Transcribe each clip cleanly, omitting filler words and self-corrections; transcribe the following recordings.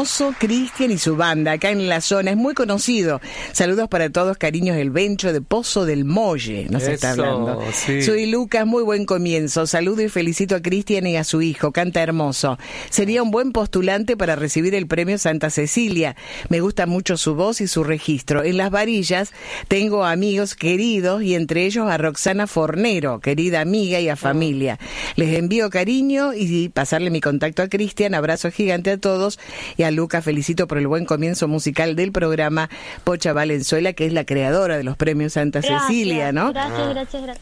Hermoso, Cristian y su banda, acá en la zona, es muy conocido. Saludos para todos, cariños, el Bencho de Pozo del Molle, nos está hablando. Sí. Soy Lucas, muy buen comienzo. Saludo y felicito a Cristian y a su hijo, canta hermoso. Sería un buen postulante para recibir el premio Santa Cecilia. Me gusta mucho su voz y su registro. En Las Varillas tengo amigos queridos y entre ellos a Roxana Fornero, querida amiga y a familia. Les envío cariño y pasarle mi contacto a Cristian. Abrazo gigante a todos y a Lucas felicito por el buen comienzo musical del programa. Pocha Valenzuela, que es la creadora de los premios Santa Cecilia, ¿no? Gracias.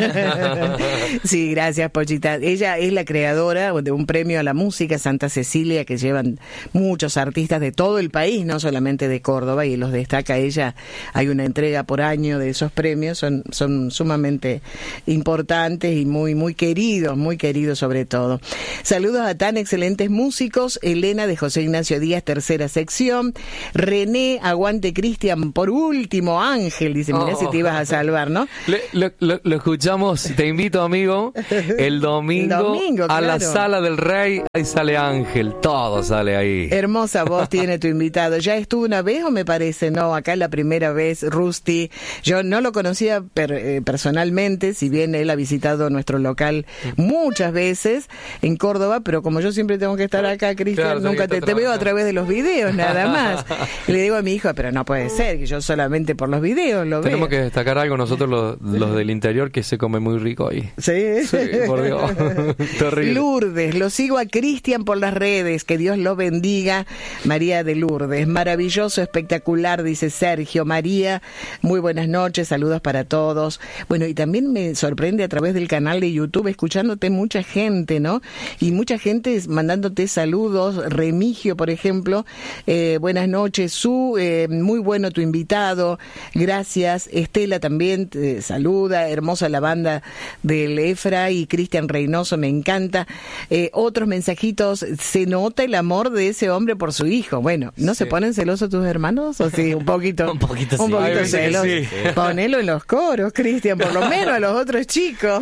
Sí, gracias, Pochita. Ella es la creadora de un premio a la música Santa Cecilia que llevan muchos artistas de todo el país, no solamente de Córdoba, y los destaca ella. Hay una entrega por año de esos premios, son sumamente importantes y muy queridos sobre todo. Saludos a tan excelentes músicos. Elena de José Ignacio Díaz, tercera sección. René, aguante Cristian. Por último, Ángel, dice, mirá si te ibas a salvar, ¿no? Lo escuchamos, te invito, amigo, el domingo a la Sala del Rey, ahí sale Ángel, todo sale ahí. Hermosa voz tiene tu invitado. ¿Ya estuvo una vez o me parece? No, acá es la primera vez, Rusty. Yo no lo conocía personalmente, si bien él ha visitado nuestro local muchas veces en Córdoba, pero como yo siempre tengo que estar acá, Cristian, Claro, nunca te veo a través de los videos, nada más. Y le digo a mi hijo, pero no puede ser que yo solamente por los videos lo veo. Tenemos que destacar algo nosotros los del interior, que se come muy rico ahí. Sí, por Dios. Terrible. Lourdes, lo sigo a Cristian por las redes, que Dios lo bendiga. María de Lourdes, maravilloso, espectacular, dice Sergio. María, muy buenas noches, saludos para todos. Bueno, y también me sorprende a través del canal de YouTube, escuchándote mucha gente, ¿no? Y mucha gente mandándote saludos. Remigio, por ejemplo, buenas noches, muy bueno tu invitado, gracias. Estela también te saluda, hermosa la banda del Efra y Cristian Reynoso, me encanta. Otros mensajitos, se nota el amor de ese hombre por su hijo. Bueno, ¿no se ponen celosos tus hermanos? ¿O sí? Un poquito celos. Sí. Ponelo en los coros, Cristian, por lo menos a los otros chicos.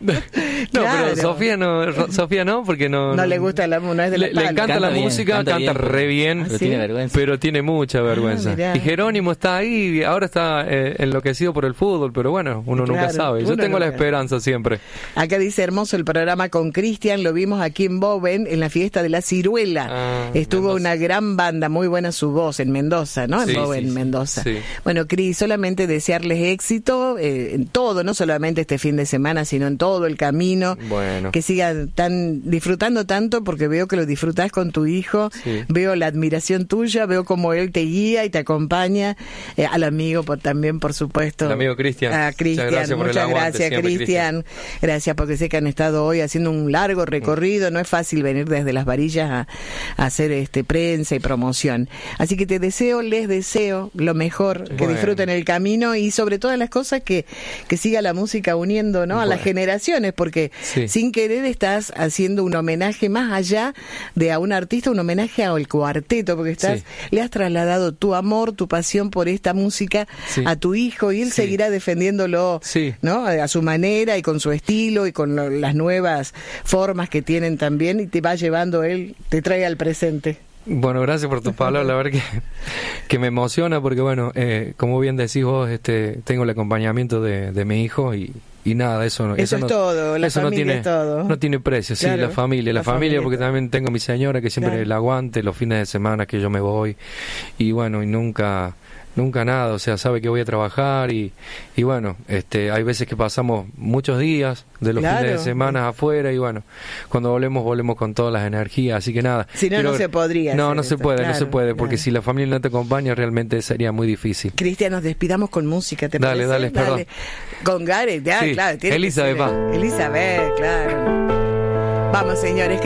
Claro. Pero Sofía no, porque no le gusta no es de le encanta la música, canta re bien, pero tiene vergüenza. Pero tiene mucha vergüenza. Y Jerónimo está ahí, ahora está enloquecido por el fútbol, pero bueno, uno nunca sabe. Yo tengo la esperanza siempre. Acá dice, hermoso el programa con Cristian, lo vimos aquí en Boven, en la fiesta de la Ciruela. Estuvo Mendoza. Una gran banda, muy buena su voz, en Mendoza, ¿no? En Boven, Mendoza. Sí. Bueno, Cris, solamente desearles éxito en todo, no solamente este fin de semana, sino en todo el camino. Bueno. Que sigan disfrutando tanto, porque veo que lo disfrutás con tu hijo, veo la admiración tuya, veo cómo él te guía y te acompaña, al amigo también, por supuesto. El amigo Cristian. A Cristian, muchas gracias, Cristian. Gracias, porque sé que han estado hoy haciendo un largo recorrido, no es fácil venir desde Las Varillas a hacer prensa y promoción. Así que les deseo lo mejor, que disfruten el camino y sobre todas las cosas que siga la música uniendo, ¿no? A las generaciones, porque sin querer estás haciendo un homenaje más allá de a un artista, un homenaje al cuarteto, porque le has trasladado tu amor, tu pasión por esta música a tu hijo y él seguirá defendiéndolo, ¿no? A su manera y con su estilo y con las nuevas formas que tienen también, y te va llevando él, te trae al presente. Bueno, gracias por tus palabras, la verdad que me emociona porque, bueno, como bien decís vos, tengo el acompañamiento de mi hijo y nada, eso es todo, la familia es todo. No tiene precio, claro, la familia, porque también tengo a mi señora que siempre la aguante los fines de semana que yo me voy y bueno, y nunca nada, o sea, sabe que voy a trabajar y bueno, hay veces que pasamos muchos días de los fines de semana afuera y bueno, cuando volvemos con todas las energías, así que nada. Si no, no se podría. No se puede, porque si la familia no te acompaña realmente sería muy difícil. Cristian, nos despidamos con música, ¿te parece? Dale, perdón. Con Gareth, claro. Elizabeth, Elizabeth, claro. Vamos, señores.